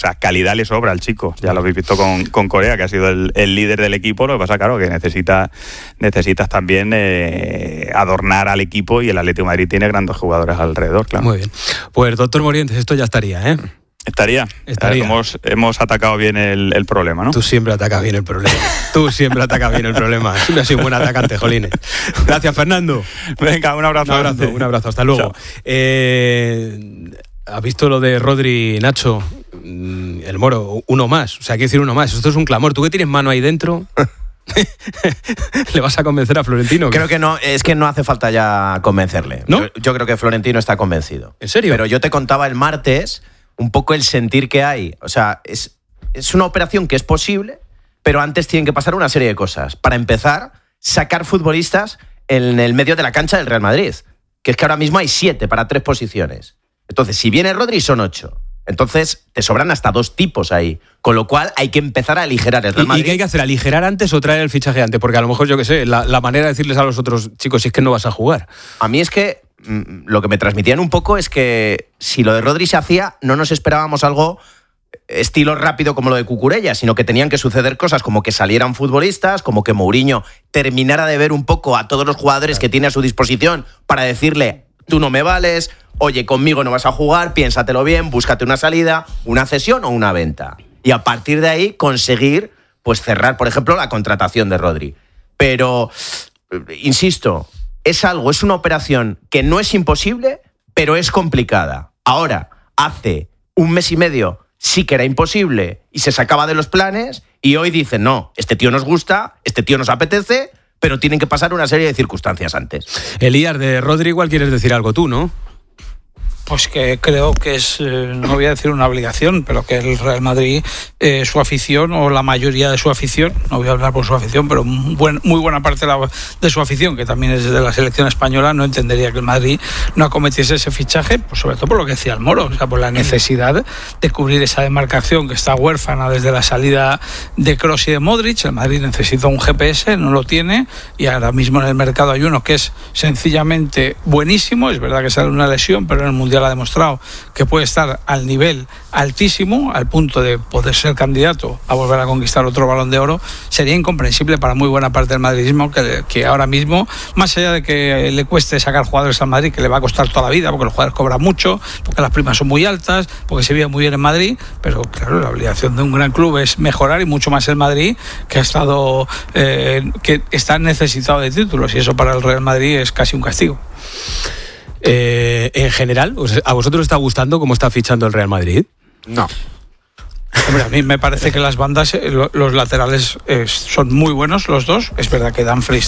sea, calidad le sobra al chico. Ya lo habéis visto con Corea, que ha sido el líder del equipo. Lo que pasa, claro, que necesitas también adornar al equipo, y el Atlético de Madrid tiene grandes jugadores alrededor, claro. Muy bien. Pues, doctor Morientes, esto ya estaría, ¿eh? Estaría. Hemos atacado bien el problema, ¿no? Tú siempre atacas bien el problema. Siempre has sido un buen atacante, jolines. Gracias, Fernando. Venga, un abrazo. Un abrazo. Hasta luego. ¿Has visto lo de Rodri, Nacho? El Moro, uno más. O sea, hay que decir uno más. Esto es un clamor. ¿Tú que tienes mano ahí dentro? ¿Le vas a convencer a Florentino? Creo que no, es que no hace falta ya convencerle. ¿No? Yo creo que Florentino está convencido. ¿En serio? Pero yo te contaba el martes un poco el sentir que hay. O sea, es una operación que es posible, pero antes tienen que pasar una serie de cosas. Para empezar, sacar futbolistas en el medio de la cancha del Real Madrid. Que es que ahora mismo hay 7 para 3 posiciones. Entonces, si viene Rodri, son 8. Entonces, te sobran hasta 2 tipos ahí. Con lo cual, hay que empezar a aligerar el Real Madrid. ¿Y qué hay que hacer? ¿Aligerar antes o traer el fichaje antes? Porque a lo mejor, yo qué sé, la manera de decirles a los otros chicos es que no vas a jugar. A mí es que lo que me transmitían un poco es que si lo de Rodri se hacía, no nos esperábamos algo estilo rápido como lo de Cucurella, sino que tenían que suceder cosas como que salieran futbolistas, como que Mourinho terminara de ver un poco a todos los jugadores que tiene a su disposición para decirle, tú no me vales, oye, conmigo no vas a jugar, piénsatelo bien, búscate una salida, una cesión o una venta. Y a partir de ahí conseguir, pues cerrar, por ejemplo, la contratación de Rodri. Pero, insisto, es una operación que no es imposible, pero es complicada. Ahora, hace un mes y medio sí que era imposible y se sacaba de los planes, y hoy dicen, no, este tío nos gusta, este tío nos apetece, pero tienen que pasar una serie de circunstancias antes. Elías, de Rodri igual quieres decir algo tú, ¿no? Pues que creo que es, no voy a decir una obligación, pero que el Real Madrid, su afición, o la mayoría de su afición, no voy a hablar por su afición, pero muy buena parte de su afición, que también es de la selección española, no entendería que el Madrid no acometiese ese fichaje, pues sobre todo por lo que decía el Moro, o sea, por la necesidad de cubrir esa demarcación que está huérfana desde la salida de Kroos y de Modric. El Madrid necesita un GPS, no lo tiene, y ahora mismo en el mercado hay uno que es sencillamente buenísimo. Es verdad que sale una lesión, pero en el Mundial ha demostrado que puede estar al nivel altísimo, al punto de poder ser candidato a volver a conquistar otro Balón de Oro. Sería incomprensible para muy buena parte del madridismo que ahora mismo, más allá de que le cueste sacar jugadores al Madrid, que le va a costar toda la vida, porque los jugadores cobran mucho, porque las primas son muy altas, porque se vive muy bien en Madrid, pero claro, la obligación de un gran club es mejorar, y mucho más el Madrid, que ha estado que está necesitado de títulos, y eso para el Real Madrid es casi un castigo. En general, ¿a vosotros está gustando cómo está fichando el Real Madrid? No. Hombre, a mí me parece que las bandas, los laterales son muy buenos los dos. Es verdad que Dumfries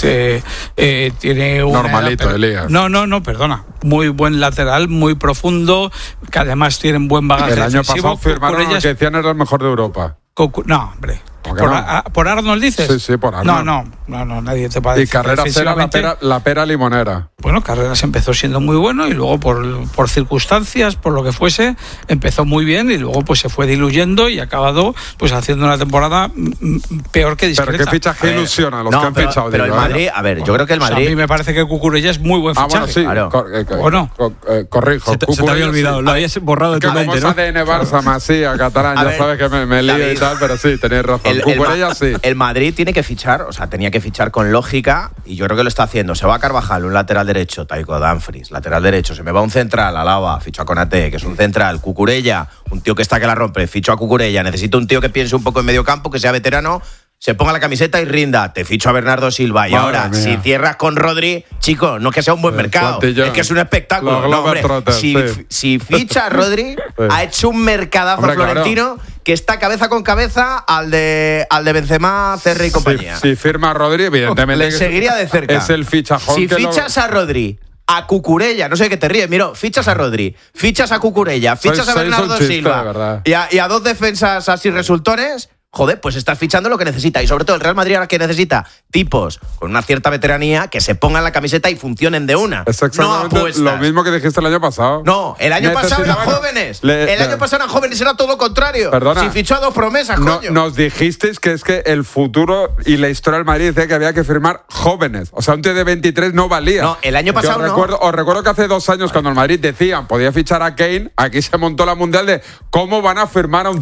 tiene una normalito, Elías. No, perdona. Muy buen lateral, muy profundo, que además tienen buen bagaje defensivo. El año pasado firmaron lo que decían era el mejor de Europa. No, hombre. ¿Por Arnold dices? Sí, por Arnold. No, nadie te va a decir. Y Carreras era la pera limonera. Bueno, Carreras empezó siendo muy bueno, y luego por circunstancias, por lo que fuese, empezó muy bien, y luego pues se fue diluyendo y ha acabado pues haciendo una temporada peor que discreta. Pero qué fichaje ilusiona a los que han fichado. Pero el Madrid, a ver, yo creo que el Madrid... O sea, a mí me parece que Cucurella es muy buen fichaje. Bueno, sí, claro. Corrijo. Se te había olvidado, lo habías borrado de tu mente, ¿no? ADN Barça, Masía, Catalán, ya sabes que me lío y tal, pero sí, tenéis razón. Sí. El Madrid tiene que fichar, o sea, tenía que fichar con lógica, y yo creo que lo está haciendo. Se va a Carvajal, un lateral derecho, Taiko Dumfries, lateral derecho. Se me va un central, Alaba, ficho a Konaté, que es un central. Cucurella, un tío que está que la rompe, ficho a Cucurella. Necesito un tío que piense un poco en medio campo, que sea veterano, se ponga la camiseta y rinda. Te ficho a Bernardo Silva. Y madre ahora, mía, si cierras con Rodri, chico, no es que sea un buen mercado, es que es un espectáculo. No, hombre, si ficha a Rodri, ha hecho un mercadazo, hombre, Florentino, claro, que está cabeza con cabeza al de Benzema, CR y compañía. Si firma a Rodri, evidentemente le seguiría de cerca. Es el fichajón. Si fichas a Rodri, a Cucurella, no sé qué te ríes, mira, fichas a Rodri, fichas a Cucurella, fichas a Bernardo Silva y a 2 defensas así resultones, joder, pues estás fichando lo que necesita. Y sobre todo el Real Madrid ahora que necesita tipos con una cierta veteranía que se pongan la camiseta y funcionen de una. Es exactamente lo mismo que dijiste el año pasado. No, el año pasado eran jóvenes. El año pasado eran jóvenes, era todo lo contrario. Perdona. Si fichó a 2 promesas, coño. Nos dijisteis que es que el futuro y la historia del Madrid decía que había que firmar jóvenes. O sea, un tío de 23 no valía. No, el año pasado os recuerdo que hace 2 años, cuando el Madrid decían podía fichar a Kane, aquí se montó la mundial de cómo van a firmar a un